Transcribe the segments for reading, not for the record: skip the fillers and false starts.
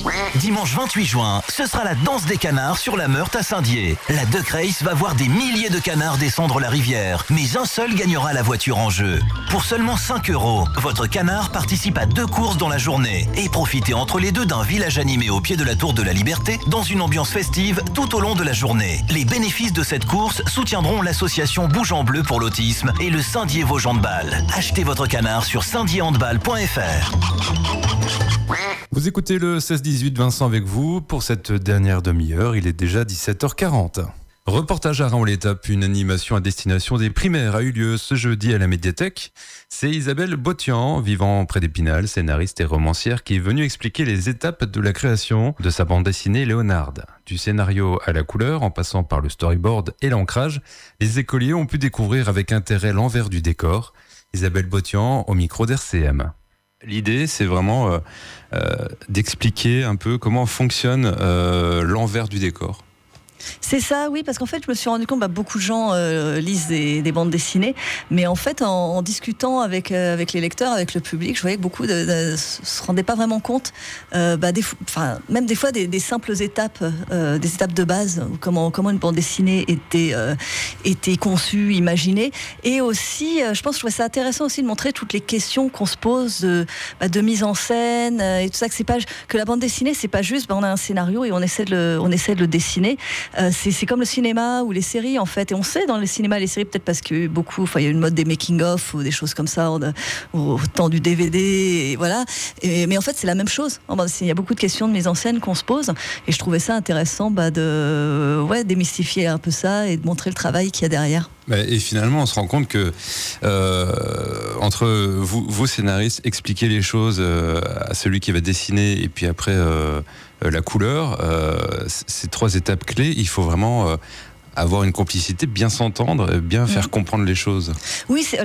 Dimanche 28 juin, ce sera la danse des canards sur la Meurthe à Saint-Dié. La Duck Race va voir des milliers de canards descendre la rivière, mais un seul gagnera la voiture en jeu. Pour seulement 5 €, votre canard participe à 2 courses dans la journée et profitez entre les deux d'un village animé au pied de la Tour de la Liberté dans une ambiance festive tout au long de la journée. Les bénéfices de cette course soutiendront l'association Bouge en Bleu pour l'autisme et le Saint-Dié Vosges Handball. Achetez votre canard sur saintdiéhandball.fr. Vous écoutez le 16-18, Vincent avec vous pour cette dernière demi-heure. Il est déjà 17h40. Reportage à Raon-l'Étape, une animation à destination des primaires a eu lieu ce jeudi à la médiathèque. C'est Isabelle Botian, vivant près d'Épinal, scénariste et romancière, qui est venue expliquer les étapes de la création de sa bande dessinée Léonard. Du scénario à la couleur, en passant par le storyboard et l'ancrage, les écoliers ont pu découvrir avec intérêt l'envers du décor. Isabelle Botian au micro d'RCM. L'idée, c'est vraiment d'expliquer un peu comment fonctionne l'envers du décor. C'est ça, oui, parce qu'en fait, je me suis rendu compte, beaucoup de gens lisent des bandes dessinées, mais en fait, en discutant avec les lecteurs, avec le public, je voyais que beaucoup ne se rendaient pas vraiment compte, même des fois, des simples étapes, des étapes de base, comment une bande dessinée était conçue, imaginée, et aussi, je trouvais ça intéressant aussi de montrer toutes les questions qu'on se pose de mise en scène, et tout ça, que la bande dessinée, c'est pas juste, on a un scénario et on essaie de le dessiner. C'est comme le cinéma ou les séries en fait, et on sait dans le cinéma et les séries, peut-être parce qu'il y a eu il y a une mode des making-of ou des choses comme ça au temps du DVD, et voilà, mais en fait c'est la même chose. Il y a beaucoup de questions de mise en scène qu'on se pose, et je trouvais ça intéressant de démystifier un peu ça et de montrer le travail qu'il y a derrière. Et finalement, on se rend compte que entre vous scénaristes, expliquer les choses à celui qui va dessiner, et puis après la couleur, ces 3 étapes clés, il faut vraiment avoir une complicité, bien s'entendre, bien faire comprendre les choses. Oui, c'est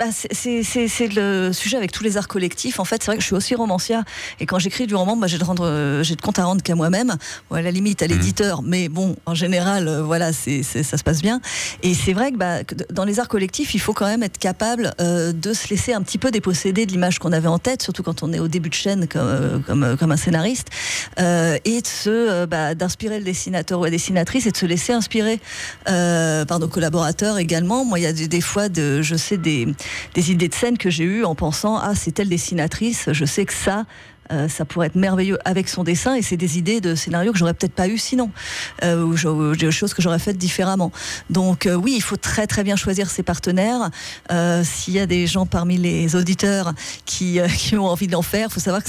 le sujet avec tous les arts collectifs. En fait, c'est vrai que je suis aussi romancière, et quand j'écris du roman, j'ai de compte à rendre qu'à moi-même, à la limite à l'éditeur, mais bon, en général, ça se passe bien. Et c'est vrai que dans les arts collectifs, il faut quand même être capable de se laisser un petit peu déposséder de l'image qu'on avait en tête, surtout quand on est au début de chaîne comme un scénariste, et d'inspirer le dessinateur ou la dessinatrice, et de se laisser inspirer par nos collaborateurs également. Moi, il y a des fois je sais des idées de scène que j'ai eues en pensant c'est telle dessinatrice, je sais que ça pourrait être merveilleux avec son dessin, et c'est des idées de scénario que j'aurais peut-être pas eu sinon, ou des choses que j'aurais faites différemment. Donc oui, il faut très très bien choisir ses partenaires. S'il y a des gens parmi les auditeurs qui ont envie d'en faire, il faut savoir que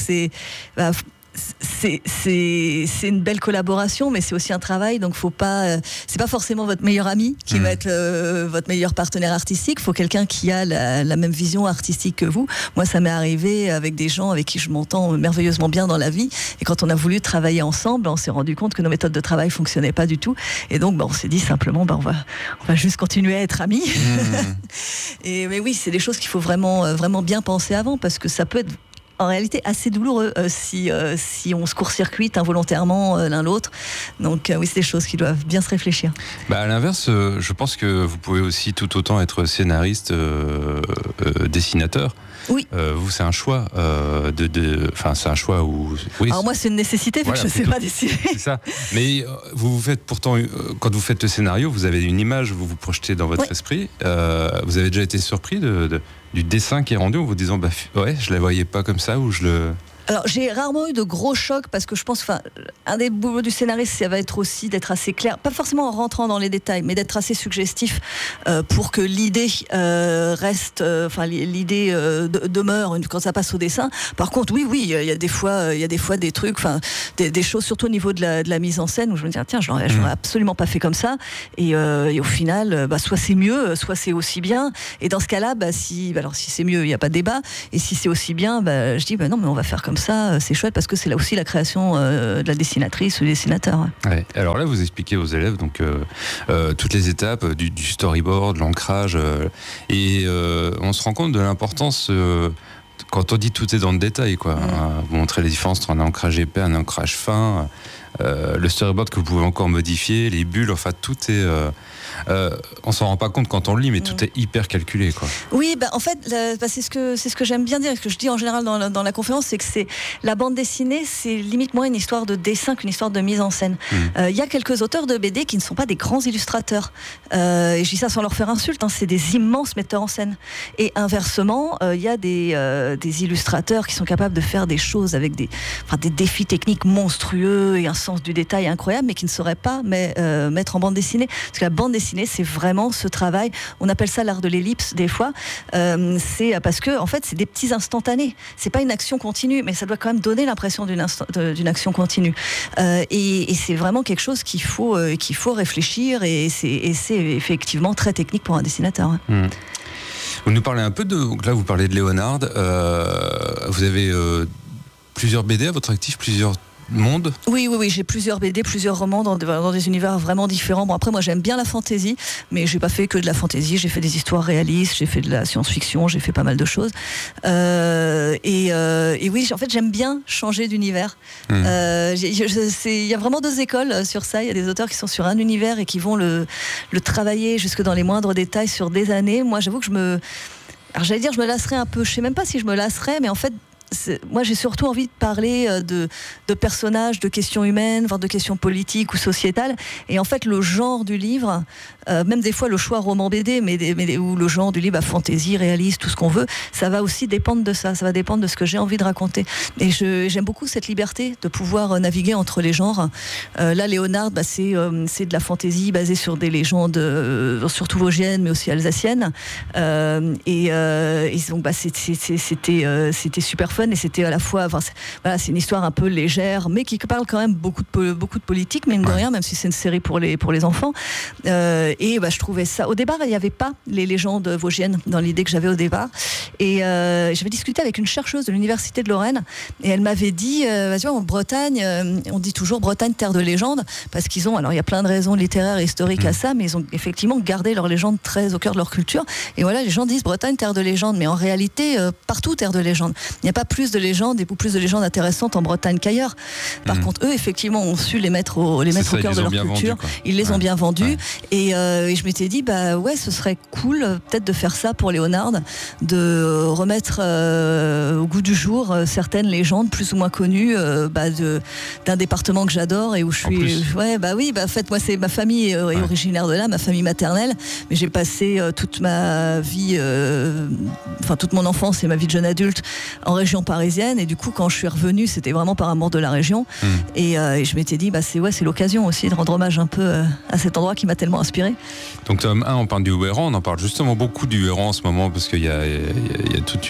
c'est une belle collaboration, mais c'est aussi un travail, donc c'est pas forcément votre meilleur ami qui va être votre meilleur partenaire artistique. Il faut quelqu'un qui a la même vision artistique que vous. Moi, ça m'est arrivé avec des gens avec qui je m'entends merveilleusement bien dans la vie, et quand on a voulu travailler ensemble, on s'est rendu compte que nos méthodes de travail fonctionnaient pas du tout, et donc on s'est dit simplement on va juste continuer à être amis. Mais oui, c'est des choses qu'il faut vraiment, vraiment bien penser avant, parce que ça peut être en réalité assez douloureux si on se court-circuite involontairement l'un l'autre. Donc oui, c'est des choses qui doivent bien se réfléchir. À l'inverse, je pense que vous pouvez aussi tout autant être scénariste, dessinateur. Oui. Vous, c'est un choix c'est un choix où... Oui, alors moi, c'est une nécessité, vu que je ne sais pas dessiner. C'est ça. Mais vous faites pourtant, quand vous faites le scénario, vous avez une image, vous vous projetez dans votre esprit. Vous avez déjà été surpris du dessin qui est rendu en vous disant je la voyais pas comme ça, ou je le... Alors, j'ai rarement eu de gros chocs, parce que je pense, un des boulots du scénariste, ça va être aussi d'être assez clair, pas forcément en rentrant dans les détails, mais d'être assez suggestif pour que l'idée reste, l'idée demeure quand ça passe au dessin. Par contre, oui, il y a des fois des trucs, des choses, surtout au niveau de la mise en scène, où je me dis tiens, je l'aurais absolument pas fait comme ça, et au final, soit c'est mieux, soit c'est aussi bien. Et dans ce cas-là, si c'est mieux, il n'y a pas de débat, et si c'est aussi bien, je dis non, mais on va faire comme ça, c'est chouette, parce que c'est là aussi la création de la dessinatrice ou du dessinateur. Ouais. Alors là, vous expliquez aux élèves donc toutes les étapes du storyboard, l'ancrage, et on se rend compte de l'importance quand on dit tout est dans le détail, quoi. Vous montrez les différences entre un ancrage épais, un ancrage fin. le storyboard que vous pouvez encore modifier, les bulles, enfin tout est... on s'en rend pas compte quand on le lit, mais tout est hyper calculé, quoi. Oui, en fait, c'est ce que j'aime bien dire, ce que je dis en général dans la conférence, c'est que la bande dessinée, c'est limite moins une histoire de dessin qu'une histoire de mise en scène. Il y a quelques auteurs de BD qui ne sont pas des grands illustrateurs. Et je dis ça sans leur faire insulte, hein, c'est des immenses metteurs en scène. Et inversement, il y a des illustrateurs qui sont capables de faire des choses avec des défis techniques monstrueux et un sens du détail incroyable, mais qui ne sauraient pas mettre en bande dessinée. Parce que la bande dessinée, c'est vraiment ce travail. On appelle ça l'art de l'ellipse des fois. C'est parce que en fait, c'est des petits instantanés. C'est pas une action continue, mais ça doit quand même donner l'impression d'une action continue. Et c'est vraiment quelque chose qu'il faut réfléchir. Et c'est effectivement très technique pour un dessinateur. Mmh. Vous nous parlez un peu donc là, vous parlez de Léonard. Vous avez plusieurs BD à votre actif, plusieurs mondes. Oui, j'ai plusieurs BD, plusieurs romans dans des univers vraiment différents. Bon, après, moi, j'aime bien la fantasy, mais j'ai pas fait que de la fantasy. J'ai fait des histoires réalistes, j'ai fait de la science-fiction, j'ai fait pas mal de choses. Et oui, en fait, j'aime bien changer d'univers. Il y a vraiment deux écoles sur ça. Il y a des auteurs qui sont sur un univers et qui vont le travailler jusque dans les moindres détails sur des années. Moi, j'avoue que je me lasserais un peu. Je sais même pas si je me lasserais, mais en fait, moi j'ai surtout envie de parler de personnages, de questions humaines, voire de questions politiques ou sociétales. Et en fait, le genre du livre, même des fois le choix roman BD, ou le genre du livre à fantaisie, réaliste, tout ce qu'on veut, ça va aussi dépendre de ça. Ça va dépendre de ce que j'ai envie de raconter. Et j'aime beaucoup cette liberté de pouvoir naviguer entre les genres. Là, Léonard, c'est de la fantaisie basée sur des légendes, surtout vosgiennes, mais aussi alsaciennes. Et donc, c'était super fun, et c'était à la fois, c'est une histoire un peu légère, mais qui parle quand même beaucoup de politique, mine de rien, même si c'est une série pour les enfants. Et je trouvais ça. Au départ, il n'y avait pas les légendes vosgiennes dans l'idée que j'avais au départ. Et j'avais discuté avec une chercheuse de l'université de Lorraine, et elle m'avait dit, en Bretagne, on dit toujours Bretagne terre de légende, parce qu'ils ont, alors il y a plein de raisons littéraires et historiques à ça, mais ils ont effectivement gardé leurs légendes très au cœur de leur culture. Et voilà, les gens disent Bretagne terre de légende, mais en réalité, partout terre de légende. Il n'y a pas plus de légendes et plus de légendes intéressantes en Bretagne qu'ailleurs. Par contre, eux, effectivement, ont su les mettre au cœur de leur culture. Ils les ont bien vendus. Et je m'étais dit, ce serait cool peut-être de faire ça pour Léonard, de remettre au goût du jour certaines légendes plus ou moins connues d'un département que j'adore et où je suis. En fait, moi, c'est ma famille est originaire de là, ma famille maternelle, mais j'ai passé toute ma vie, toute mon enfance et ma vie de jeune adulte en région parisienne, et du coup quand je suis revenue, c'était vraiment par amour de la région. Et je m'étais dit c'est l'occasion aussi de rendre hommage un peu à cet endroit qui m'a tellement inspiré. Donc tome 1, on parle du Ouéran, on en parle justement beaucoup du Ouéran en ce moment, parce qu'il y a toute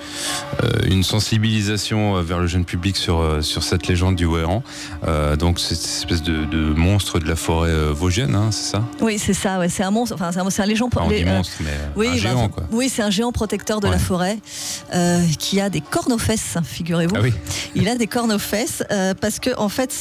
une sensibilisation vers le jeune public sur cette légende du Ouéran, donc cette espèce de monstre de la forêt vosgienne, c'est ça? Oui, c'est ça, c'est un monstre, c'est un légende. On dit monstre, mais un géant, quoi. Oui, c'est un géant protecteur de la forêt qui a des cornes aux fesses, figurez-vous. Ah oui. Il a des cornes aux fesses parce que en fait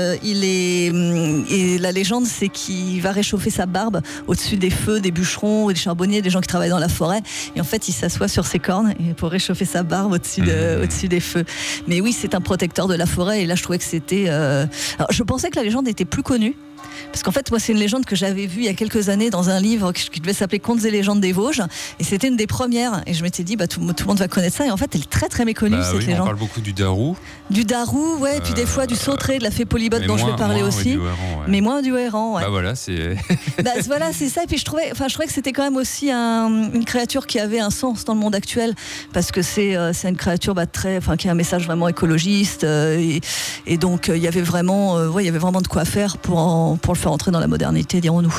la légende, c'est qu'il va réchauffer sa barbe au-dessus des feux, des bûcherons, des charbonniers, des gens qui travaillent dans la forêt. Et en fait, il s'assoit sur ses cornes pour réchauffer sa barbe au-dessus des feux. Mais oui, c'est un protecteur de la forêt. Et là, je trouvais que c'était. Alors, je pensais que la légende était plus connue. Parce qu'en fait, moi, c'est une légende que j'avais vue il y a quelques années dans un livre qui devait s'appeler Contes et légendes des Vosges. Et c'était une des premières. Et je m'étais dit, tout le monde va connaître ça. Et en fait, elle est très, très méconnue, cette légende. On parle beaucoup du Darou. Du Darou, et puis des fois du Sauteré, de la fée Polybote dont je vais parler aussi. Ouéran, mais moins du Ouéran. Voilà, c'est. Voilà, c'est ça. Et puis je trouvais que c'était quand même aussi une créature qui avait un sens dans le monde actuel. Parce que c'est une créature qui a un message vraiment écologiste. Et donc, il y avait vraiment de quoi faire pour le faire entrer dans la modernité, dirons-nous.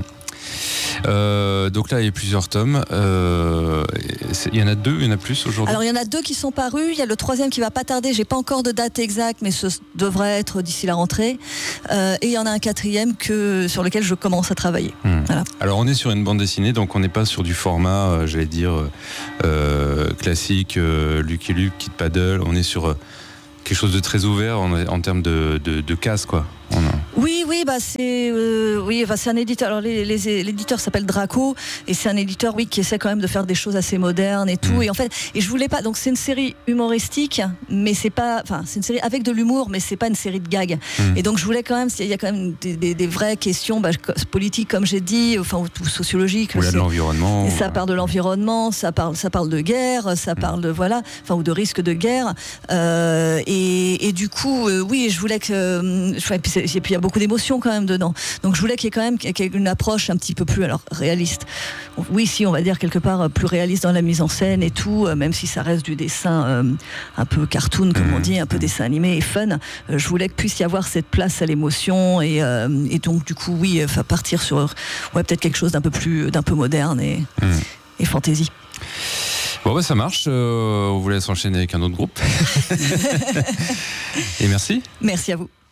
Donc là, il y a plusieurs tomes. Il y en a 2, il y en a plus aujourd'hui? Alors, il y en a 2 qui sont parus. Il y a le 3e qui va pas tarder. J'ai pas encore de date exacte, mais ce devrait être d'ici la rentrée. Et il y en a un 4e sur lequel je commence à travailler. Voilà. Alors, on est sur une bande dessinée, donc on n'est pas sur du format, classique, Lucky Luke, Kid Paddle. On est sur quelque chose de très ouvert en termes de cases, quoi. Oui, c'est un éditeur. Alors l'éditeur s'appelle Draco et c'est un éditeur qui essaie quand même de faire des choses assez modernes et tout. Et en fait, je voulais pas. Donc c'est une série humoristique, mais c'est une série avec de l'humour, mais c'est pas une série de gags. Et donc je voulais quand même, il y a quand même des vraies questions politiques, comme j'ai dit, ou sociologiques. Ou là de l'environnement. Et ça parle de l'environnement, ça parle de guerre, ça parle de ou de risque de guerre. Et du coup, je voulais que. Et puis il y a beaucoup d'émotions quand même dedans. Donc je voulais qu'il y ait quand même une approche un petit peu plus réaliste. Oui, si on va dire quelque part plus réaliste dans la mise en scène et tout, même si ça reste du dessin un peu cartoon comme on dit, un peu dessin animé et fun. Je voulais qu'il puisse y avoir cette place à l'émotion et donc du coup partir sur peut-être quelque chose d'un peu moderne et fantasy. Bon ça marche, on vous laisse enchaîner avec un autre groupe. Et merci. Merci à vous.